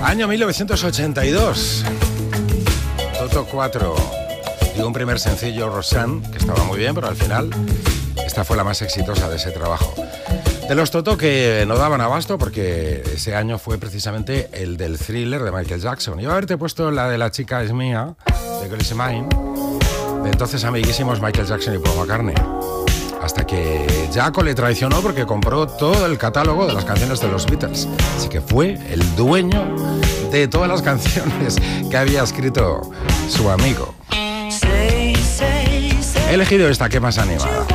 Año 1982. Toto 4. Y un primer sencillo, Rosanne, que estaba muy bien, pero al final esta fue la más exitosa de ese trabajo. De los Toto que no daban abasto porque ese año fue precisamente el del Thriller de Michael Jackson. Iba a haberte puesto la de La chica es mía, de Girl Is Mine, de entonces amiguísimos Michael Jackson y Paul McCartney. Hasta que Jaco le traicionó porque compró todo el catálogo de las canciones de los Beatles. Así que fue el dueño de todas las canciones que había escrito su amigo. He elegido esta que más animada.